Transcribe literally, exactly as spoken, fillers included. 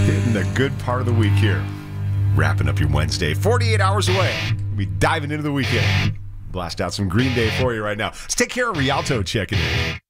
Hitting the good part of the week here. Wrapping up your Wednesday. forty-eight hours away. We'll be diving into the weekend. Blast out some Green Day for you right now. Let's take care of Rialto checking in.